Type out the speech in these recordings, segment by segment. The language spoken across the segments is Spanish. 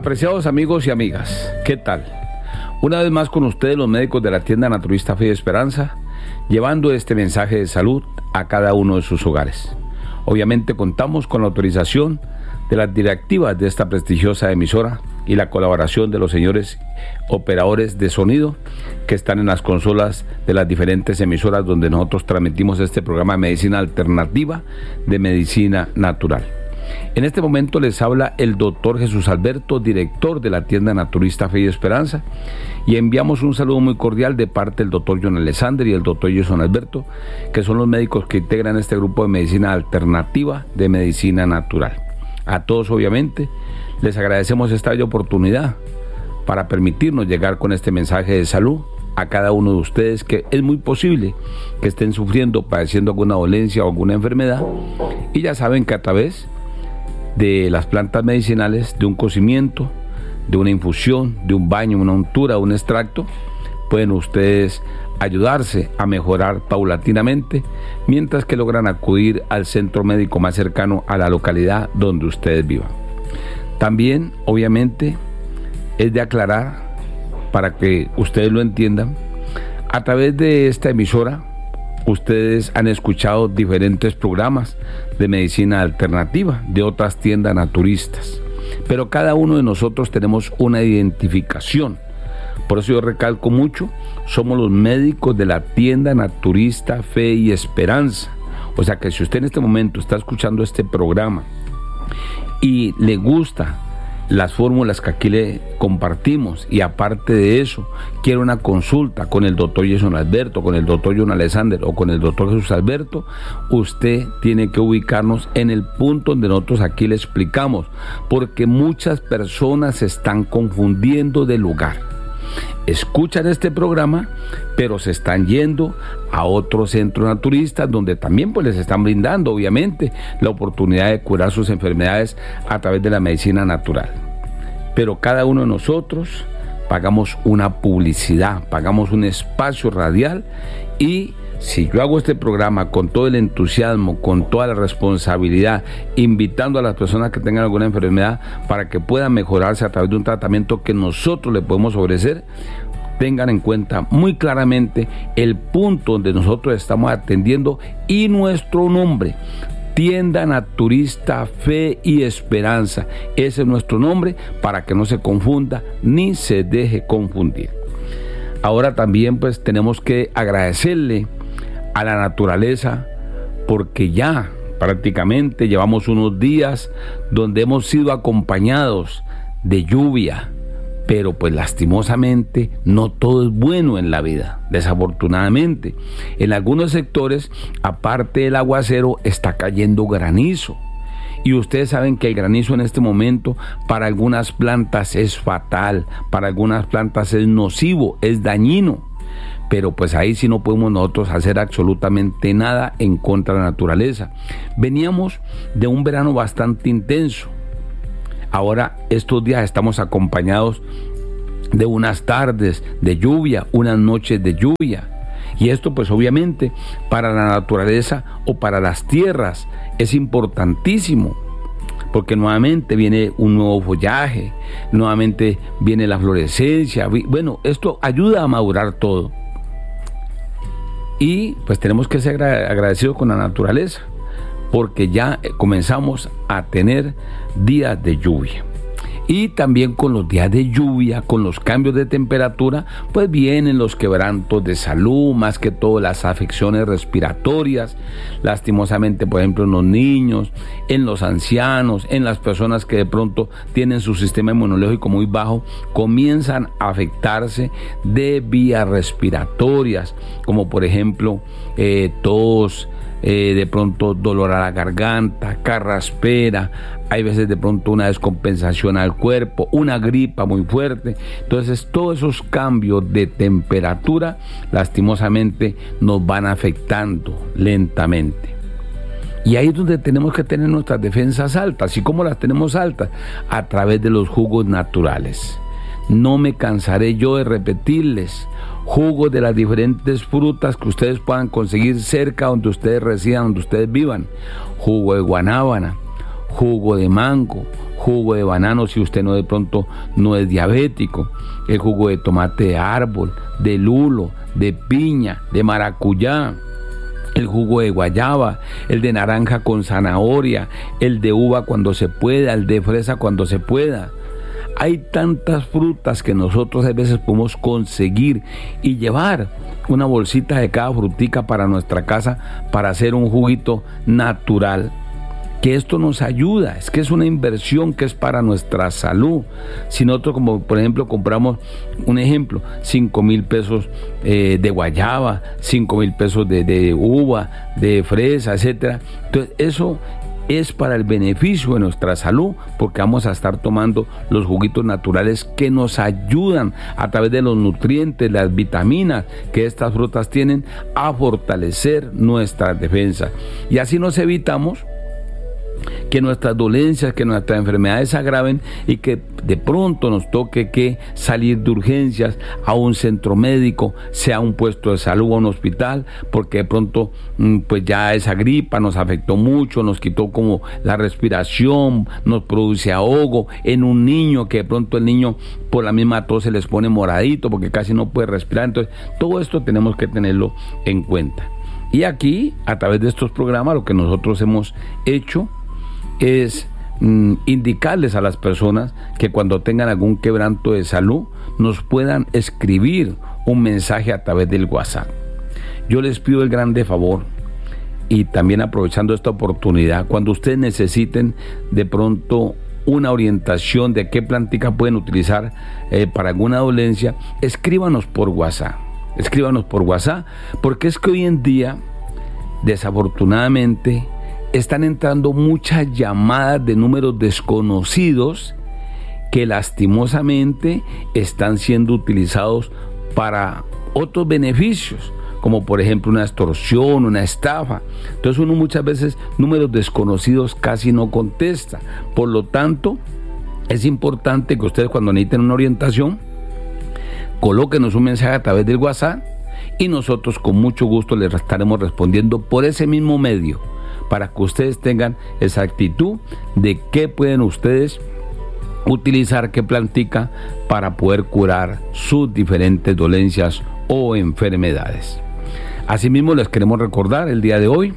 Apreciados amigos y amigas, ¿qué tal? Una vez más con ustedes los médicos de la tienda Naturista Fe y Esperanza, llevando este mensaje de salud a cada uno de sus hogares. Obviamente contamos con la autorización de las directivas de esta prestigiosa emisora y la colaboración de los señores operadores de sonido que están en las consolas de las diferentes emisoras donde nosotros transmitimos este programa de medicina alternativa, de medicina natural. En este momento les habla el doctor Jesús Alberto, director de la tienda Naturista Fe y Esperanza, y enviamos un saludo muy cordial de parte del doctor John Alexander y el doctor Jason Alberto, que son los médicos que integran este grupo de medicina alternativa, de medicina natural. A todos obviamente les agradecemos esta bella oportunidad para permitirnos llegar con este mensaje de salud a cada uno de ustedes, que es muy posible que estén sufriendo, padeciendo alguna dolencia o alguna enfermedad, y ya saben que a través de las plantas medicinales, de un cocimiento, de una infusión, de un baño, una untura, un extracto, pueden ustedes ayudarse a mejorar paulatinamente, mientras que logran acudir al centro médico más cercano a la localidad donde ustedes vivan. También, obviamente, es de aclarar, para que ustedes lo entiendan, a través de esta emisora, ustedes han escuchado diferentes programas de medicina alternativa de otras tiendas naturistas, pero cada uno de nosotros tenemos una identificación. Por eso yo recalco mucho, somos los médicos de la tienda Naturista Fe y Esperanza. O sea que si usted en este momento está escuchando este programa y le gusta las fórmulas que aquí le compartimos, y aparte de eso quiere una consulta con el doctor Jason Alberto, con el doctor John Alexander o con el doctor Jesús Alberto, usted tiene que ubicarnos en el punto donde nosotros aquí le explicamos, porque muchas personas se están confundiendo de lugar. Escuchan este programa, pero se están yendo a otros centros naturistas donde también pues les están brindando obviamente la oportunidad de curar sus enfermedades a través de la medicina natural. Pero cada uno de nosotros pagamos una publicidad, pagamos un espacio radial, y si yo hago este programa con todo el entusiasmo, con toda la responsabilidad, invitando a las personas que tengan alguna enfermedad para que puedan mejorarse a través de un tratamiento que nosotros le podemos ofrecer, tengan en cuenta muy claramente el punto donde nosotros estamos atendiendo y nuestro nombre: Tienda Naturista Fe y Esperanza. Ese es nuestro nombre, para que no se confunda ni se deje confundir. Ahora también pues tenemos que agradecerle a la naturaleza, porque ya prácticamente llevamos unos días donde hemos sido acompañados de lluvia, pero pues lastimosamente no todo es bueno en la vida. Desafortunadamente en algunos sectores, aparte del aguacero, está cayendo granizo, y ustedes saben que el granizo en este momento para algunas plantas es fatal, para algunas plantas es nocivo, es dañino. Pero pues ahí sí no podemos nosotros hacer absolutamente nada en contra de la naturaleza. Veníamos de un verano bastante intenso. Ahora estos días estamos acompañados de unas tardes de lluvia, unas noches de lluvia. Y esto pues obviamente para la naturaleza o para las tierras es importantísimo, porque nuevamente viene un nuevo follaje, nuevamente viene la florescencia. Bueno, esto ayuda a madurar todo. Y pues tenemos que ser agradecidos con la naturaleza, porque ya comenzamos a tener días de lluvia. Y también con los días de lluvia, con los cambios de temperatura, pues vienen los quebrantos de salud, más que todo las afecciones respiratorias, lastimosamente, por ejemplo, en los niños, en los ancianos, en las personas que de pronto tienen su sistema inmunológico muy bajo, comienzan a afectarse de vías respiratorias, como por ejemplo tos, de pronto dolor a la garganta, carraspera, hay veces de pronto una descompensación al cuerpo, una gripa muy fuerte. Entonces todos esos cambios de temperatura lastimosamente nos van afectando lentamente. Y ahí es donde tenemos que tener nuestras defensas altas. ¿Y cómo las tenemos altas? A través de los jugos naturales. No me cansaré yo de repetirles: jugos de las diferentes frutas que ustedes puedan conseguir cerca donde ustedes residan, donde ustedes vivan. Jugo de guanábana, jugo de mango, jugo de banano si usted no de pronto no es diabético, el jugo de tomate de árbol, de lulo, de piña, de maracuyá, el jugo de guayaba, el de naranja con zanahoria, el de uva cuando se pueda, el de fresa cuando se pueda. Hay tantas frutas que nosotros a veces podemos conseguir y llevar una bolsita de cada frutica para nuestra casa para hacer un juguito natural. Que esto nos ayuda, es que es una inversión que es para nuestra salud. Si nosotros, como por ejemplo, compramos, un ejemplo, 5,000 pesos de guayaba, 5,000 pesos de uva, de fresa, etcétera. Entonces, eso es para el beneficio de nuestra salud, porque vamos a estar tomando los juguitos naturales que nos ayudan a través de los nutrientes, las vitaminas que estas frutas tienen, a fortalecer nuestras defensas. Y así nos evitamos que nuestras dolencias, que nuestras enfermedades se agraven y que de pronto nos toque que salir de urgencias a un centro médico, sea un puesto de salud o un hospital, porque de pronto pues ya esa gripa nos afectó mucho, nos quitó como la respiración, nos produce ahogo en un niño, que de pronto el niño por la misma tos se les pone moradito porque casi no puede respirar. Entonces todo esto tenemos que tenerlo en cuenta. Y aquí, a través de estos programas, lo que nosotros hemos hecho es indicarles a las personas que cuando tengan algún quebranto de salud nos puedan escribir un mensaje a través del WhatsApp. Yo les pido el grande favor, y también aprovechando esta oportunidad, cuando ustedes necesiten de pronto una orientación de qué plantica pueden utilizar para alguna dolencia, escríbanos por WhatsApp. Escríbanos por WhatsApp, porque es que hoy en día, desafortunadamente, están entrando muchas llamadas de números desconocidos que lastimosamente están siendo utilizados para otros beneficios, como por ejemplo una extorsión, una estafa. Entonces uno muchas veces números desconocidos casi no contesta. Por lo tanto, es importante que ustedes, cuando necesiten una orientación, colóquenos un mensaje a través del WhatsApp y nosotros con mucho gusto les estaremos respondiendo por ese mismo medio, para que ustedes tengan exactitud de qué pueden ustedes utilizar, qué plantica para poder curar sus diferentes dolencias o enfermedades. Asimismo, les queremos recordar el día de hoy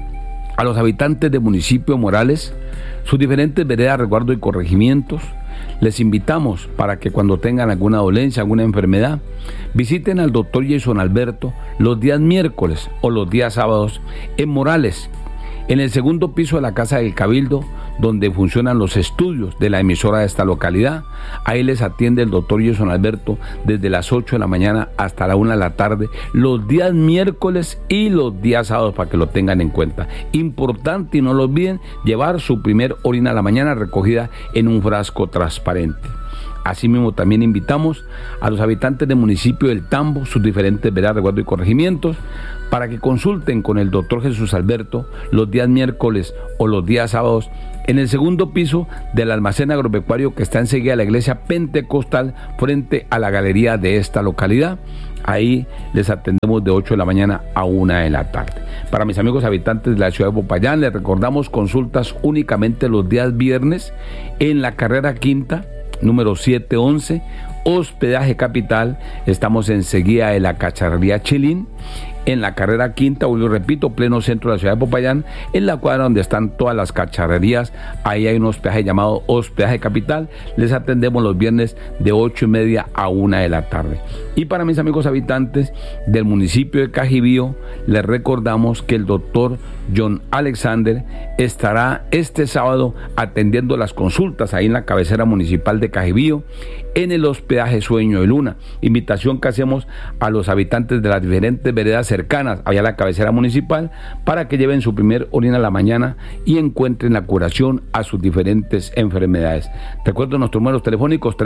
a los habitantes del municipio de Morales, sus diferentes veredas, resguardo y corregimientos. Les invitamos para que cuando tengan alguna dolencia, alguna enfermedad, visiten al doctor Jason Alberto los días miércoles o los días sábados en Morales, en el segundo piso de la Casa del Cabildo, donde funcionan los estudios de la emisora de esta localidad. Ahí les atiende el doctor Jason Alberto desde las 8 de la mañana hasta la 1 de la tarde, los días miércoles y los días sábados, para que lo tengan en cuenta. Importante, y no lo olviden, llevar su primer orina a la mañana recogida en un frasco transparente. Asimismo, también invitamos a los habitantes del municipio del Tambo, sus diferentes veredas, resguardo y corregimientos, para que consulten con el doctor Jesús Alberto los días miércoles o los días sábados en el segundo piso del almacén agropecuario que está enseguida de la iglesia pentecostal, frente a la galería de esta localidad. Ahí les atendemos de 8 de la mañana a 1 de la tarde. Para mis amigos habitantes de la ciudad de Popayán, les recordamos consultas únicamente los días viernes en la carrera quinta, número 711, hospedaje Capital. Estamos enseguida de la cacharrería Chilín, en la carrera quinta, o lo repito, pleno centro de la ciudad de Popayán, en la cuadra donde están todas las cacharrerías. Ahí hay un hospedaje llamado Hospedaje Capital. Les atendemos los viernes de 8:30 a 1 de la tarde. Y para mis amigos habitantes del municipio de Cajibío, les recordamos que el doctor John Alexander estará este sábado atendiendo las consultas ahí en la cabecera municipal de Cajibío, en el hospedaje Sueño de Luna. Invitación que hacemos a los habitantes de las diferentes veredas cercanas allá a la cabecera municipal, para que lleven su primer orina a la mañana y encuentren la curación a sus diferentes enfermedades. Recuerdo nuestros números telefónicos: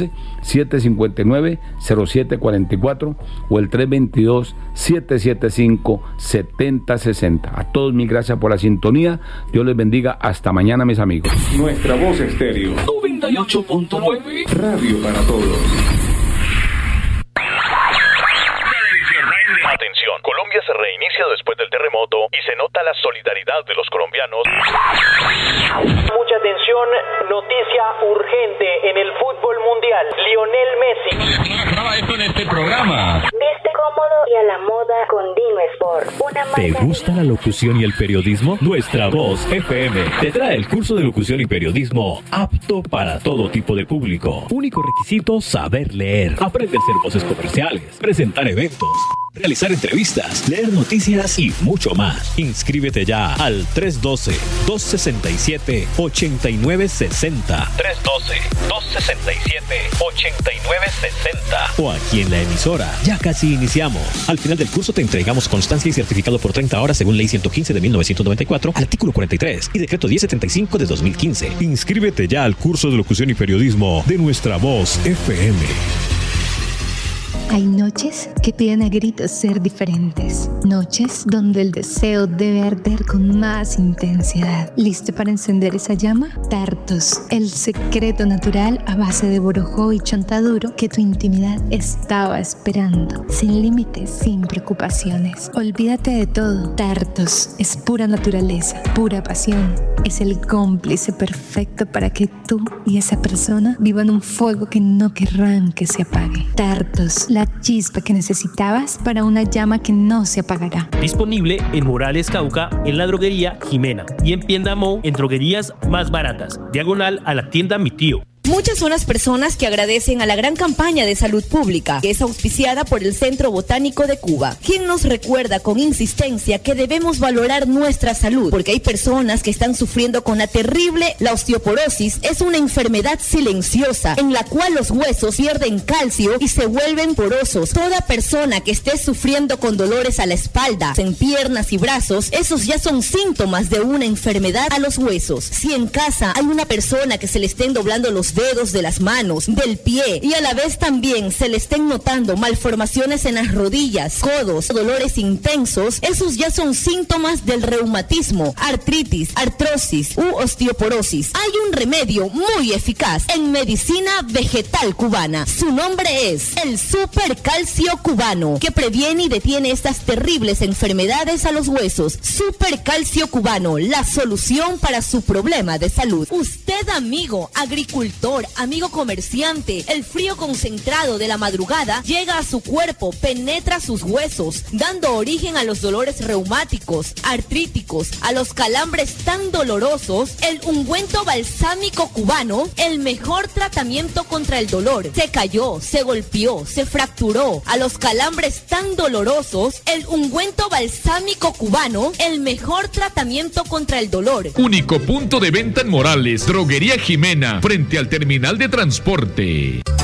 311-759-0744 o el 322-775-7060. A todos mil gracias por la sintonía. Dios les bendiga. Hasta mañana, mis amigos. Nuestra Voz Estéreo 98.9, radio para todos. Atención, Colombia se reinicia después del terremoto y se nota la solidaridad de los colombianos. Mucha atención, noticia urgente en el fútbol mundial. Lionel Messi. Graba esto en este programa. Viste cómodo y a la moda con Dino Sport. ¿Te gusta la locución y el periodismo? Nuestra Voz FM te trae el curso de locución y periodismo apto para todo tipo de público. Único requisito, saber leer. Aprende a hacer voces comerciales, presentar eventos, realizar entrevistas, leer noticias y mucho más. Inscríbete ya al 312-267-8960. 312-267-8960. O aquí en la emisora. Ya casi iniciamos. Al final del curso te entregamos constancia y certificado por 30 horas según Ley 115 de 1994, artículo 43 y Decreto 1075 de 2015. Inscríbete ya al curso de locución y periodismo de Nuestra Voz FM. Hay noches que piden a gritos ser diferentes. Noches donde el deseo debe arder con más intensidad. ¿Listo para encender esa llama? Tartos, el secreto natural a base de borojó y chontaduro que tu intimidad estaba esperando. Sin límites, sin preocupaciones. Olvídate de todo. Tartos es pura naturaleza, pura pasión. Es el cómplice perfecto para que tú y esa persona vivan un fuego que no querrán que se apague. Tartos, la chispa que necesitabas para una llama que no se apagará. Disponible en Morales Cauca, en la droguería Jimena y en Piendamó, en droguerías más baratas, diagonal a la tienda Mi Tío. Muchas son las personas que agradecen a la gran campaña de salud pública que es auspiciada por el Centro Botánico de Cuba, quien nos recuerda con insistencia que debemos valorar nuestra salud, porque hay personas que están sufriendo con la osteoporosis. Es una enfermedad silenciosa en la cual los huesos pierden calcio y se vuelven porosos. Toda persona que esté sufriendo con dolores a la espalda, en piernas y brazos, esos ya son síntomas de una enfermedad a los huesos. Si en casa hay una persona que se le estén doblando los dedos de las manos, del pie y a la vez también se le estén notando malformaciones en las rodillas, codos, dolores intensos, esos ya son síntomas del reumatismo, artritis, artrosis u osteoporosis. Hay un remedio muy eficaz en medicina vegetal cubana. Su nombre es el Super Calcio Cubano, que previene y detiene estas terribles enfermedades a los huesos. Super Calcio Cubano, la solución para su problema de salud. Usted, amigo agricultor, amigo comerciante, el frío concentrado de la madrugada llega a su cuerpo, penetra sus huesos, dando origen a los dolores reumáticos, artríticos, a los calambres tan dolorosos. El ungüento balsámico cubano, el mejor tratamiento contra el dolor. Se cayó, se golpeó, se fracturó, a los calambres tan dolorosos, el ungüento balsámico cubano, el mejor tratamiento contra el dolor. Único punto de venta en Morales, Droguería Jimena, frente al terminal de transporte.